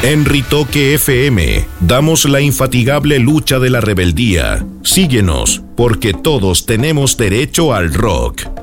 En Ritoque FM damos la infatigable lucha de la rebeldía. Síguenos, porque todos tenemos derecho al rock.